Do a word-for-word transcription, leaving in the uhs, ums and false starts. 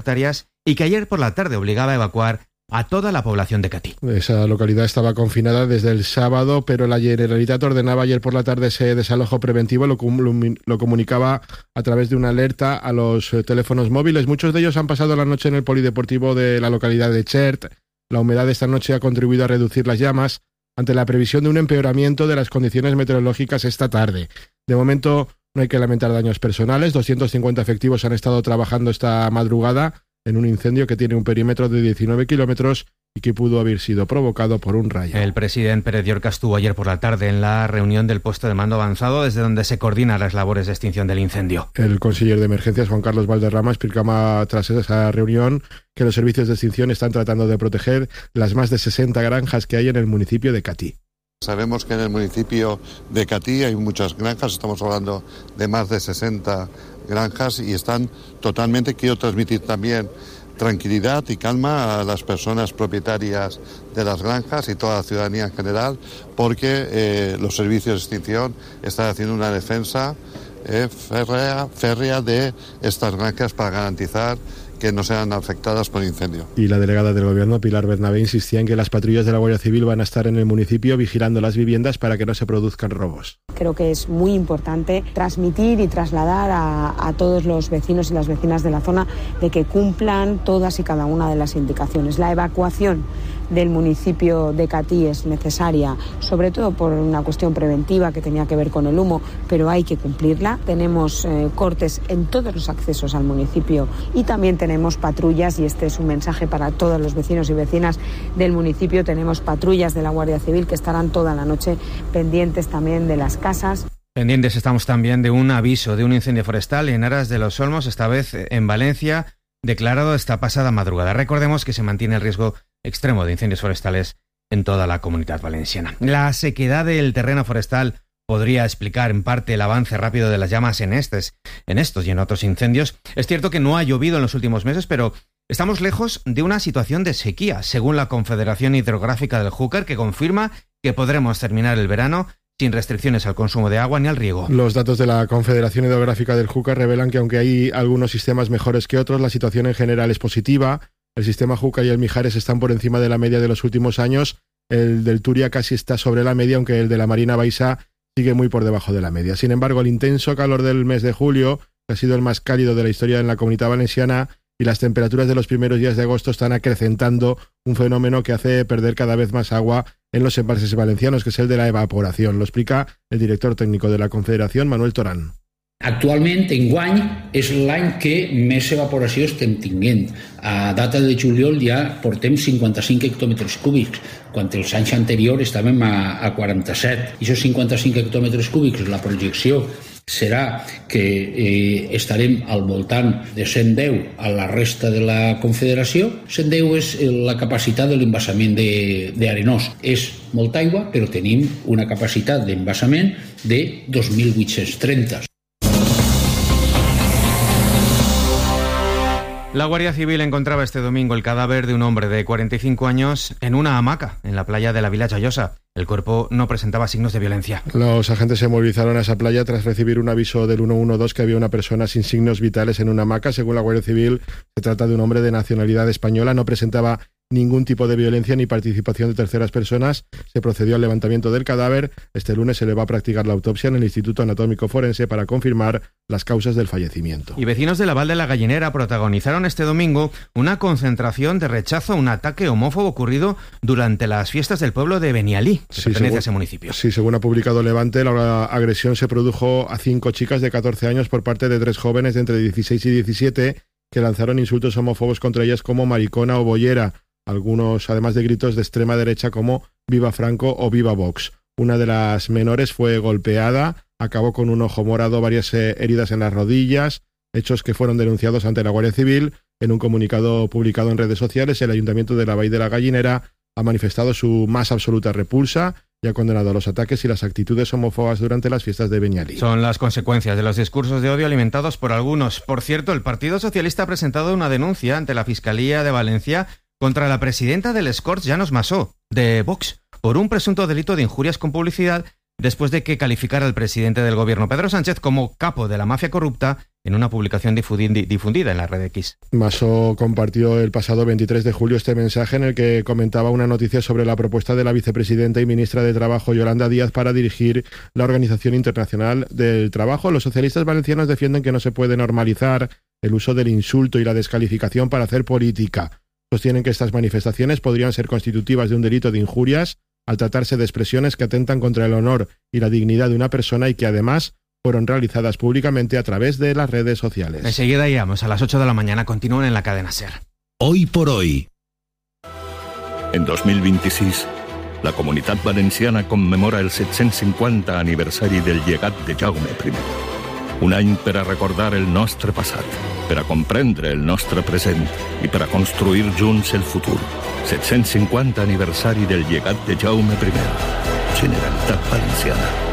hectáreas y que ayer por la tarde obligaba a evacuar a toda la población de Catí. Esa localidad estaba confinada desde el sábado, pero la Generalitat ordenaba ayer por la tarde ese desalojo preventivo, lo, lo comunicaba a través de una alerta a los teléfonos móviles. Muchos de ellos han pasado la noche en el polideportivo de la localidad de Xert. La humedad de esta noche ha contribuido a reducir las llamas ante la previsión de un empeoramiento de las condiciones meteorológicas esta tarde. De momento no hay que lamentar daños personales. doscientos cincuenta efectivos han estado trabajando esta madrugada en un incendio que tiene un perímetro de diecinueve kilómetros y que pudo haber sido provocado por un rayo. El presidente Pérez Llorca estuvo ayer por la tarde en la reunión del puesto de mando avanzado desde donde se coordinan las labores de extinción del incendio. El conseller de Emergencias, Juan Carlos Valderrama, explicaba tras esa reunión que los servicios de extinción están tratando de proteger las más de sesenta granjas que hay en el municipio de Catí. Sabemos que en el municipio de Catí hay muchas granjas, estamos hablando de más de sesenta granjas y están totalmente, quiero transmitir también tranquilidad y calma a las personas propietarias de las granjas y toda la ciudadanía en general, porque eh, los servicios de extinción están haciendo una defensa eh, férrea, férrea de estas granjas para garantizar que no sean afectadas por incendio. Y la delegada del Gobierno, Pilar Bernabé, insistía en que las patrullas de la Guardia Civil van a estar en el municipio vigilando las viviendas para que no se produzcan robos. Creo que es muy importante transmitir y trasladar a, a todos los vecinos y las vecinas de la zona de que cumplan todas y cada una de las indicaciones. La evacuación del municipio de Catí es necesaria, sobre todo por una cuestión preventiva que tenía que ver con el humo, pero hay que cumplirla. Tenemos eh, cortes en todos los accesos al municipio y también tenemos patrullas, y este es un mensaje para todos los vecinos y vecinas del municipio. Tenemos patrullas de la Guardia Civil que estarán toda la noche pendientes también de las casas. Pendientes estamos también de un aviso de un incendio forestal en Aras de los Olmos, esta vez en Valencia, declarado esta pasada madrugada. Recordemos que se mantiene el riesgo extremo de incendios forestales en toda la Comunidad Valenciana. La sequedad del terreno forestal podría explicar en parte el avance rápido de las llamas en estos, en estos y en otros incendios. Es cierto que no ha llovido en los últimos meses, pero estamos lejos de una situación de sequía, según la Confederación Hidrográfica del Júcar, que confirma que podremos terminar el verano sin restricciones al consumo de agua ni al riego. Los datos de la Confederación Hidrográfica del Júcar revelan que aunque hay algunos sistemas mejores que otros, la situación en general es positiva. El sistema Júcar y el Mijares están por encima de la media de los últimos años. El del Turia casi está sobre la media, aunque el de la Marina Baixa sigue muy por debajo de la media. Sin embargo, el intenso calor del mes de julio, que ha sido el más cálido de la historia en la Comunidad Valenciana, y las temperaturas de los primeros días de agosto están acrecentando un fenómeno que hace perder cada vez más agua en los embalses valencianos, que es el de la evaporación. Lo explica el director técnico de la Confederación, Manuel Torán. Actualment, enguany, és l'any que més evaporació estem tinguent. A data de juliol ja portem cinquanta-cinc hectòmetres cúbics, quan els anys anteriors estàvem a, a quaranta-set. I aquests cinquanta-cinc hectòmetres cúbics, la projecció serà que eh, estarem al voltant de cent deu a la resta de la Confederació. cent deu és la capacitat de l'embassament d'Arenós. És molta aigua, però tenim una capacitat d'embassament de dos mil vuit-cents trenta. La Guardia Civil encontraba este domingo el cadáver de un hombre de cuarenta y cinco años en una hamaca en la playa de la Vila Joiosa. El cuerpo no presentaba signos de violencia. Los agentes se movilizaron a esa playa tras recibir un aviso del uno uno dos que había una persona sin signos vitales en una hamaca. Según la Guardia Civil, se trata de un hombre de nacionalidad española. No presentaba ningún tipo de violencia ni participación de terceras personas. Se procedió al levantamiento del cadáver. Este lunes se le va a practicar la autopsia en el Instituto Anatómico Forense para confirmar las causas del fallecimiento. Y vecinos de la Val de la Gallinera protagonizaron este domingo una concentración de rechazo a un ataque homófobo ocurrido durante las fiestas del pueblo de Benialí, que sí, pertenece según, a ese municipio. Sí, según ha publicado Levante, la agresión se produjo a cinco chicas de catorce años por parte de tres jóvenes de entre dieciséis y diecisiete que lanzaron insultos homófobos contra ellas como maricona o boyera. Algunos, además de gritos de extrema derecha como Viva Franco o Viva Vox. Una de las menores fue golpeada, acabó con un ojo morado, varias eh, heridas en las rodillas, hechos que fueron denunciados ante la Guardia Civil. En un comunicado publicado en redes sociales, el Ayuntamiento de la Vall de la Gallinera ha manifestado su más absoluta repulsa y ha condenado los ataques y las actitudes homófobas durante las fiestas de Benialí. Son las consecuencias de los discursos de odio alimentados por algunos. Por cierto, el Partido Socialista ha presentado una denuncia ante la Fiscalía de Valencia contra la presidenta del Escorts, Llanos Massó, de Vox, por un presunto delito de injurias con publicidad después de que calificara al presidente del gobierno, Pedro Sánchez, como capo de la mafia corrupta en una publicación difundida en la red X. Maso compartió el pasado veintitrés de julio este mensaje en el que comentaba una noticia sobre la propuesta de la vicepresidenta y ministra de Trabajo, Yolanda Díaz, para dirigir la Organización Internacional del Trabajo. Los socialistas valencianos defienden que no se puede normalizar el uso del insulto y la descalificación para hacer política. Sostienen que estas manifestaciones podrían ser constitutivas de un delito de injurias al tratarse de expresiones que atentan contra el honor y la dignidad de una persona y que además fueron realizadas públicamente a través de las redes sociales. Enseguida llegamos a las ocho de la mañana. Continúen en la cadena SER. Hoy por hoy. En dos mil vint-i-sis, la Comunitat Valenciana commemora el set-cents cinquanta aniversari del llegat de Jaume primer. Un any per a recordar el nostre passat, per a comprendre el nostre present i per a construir junts el futur. set-cents cinquanta aniversari del llegat de Jaume primer. Generalitat Valenciana.